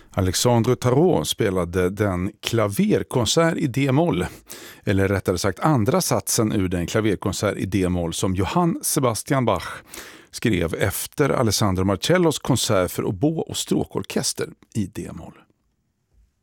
Alexandre Tarot spelade den klaverkonsert i D-moll, eller rättare sagt andra satsen ur den klaverkonsert i D-moll som Johann Sebastian Bach skrev efter Alessandro Marcellos konsert för oboe och stråkorkester i D-moll.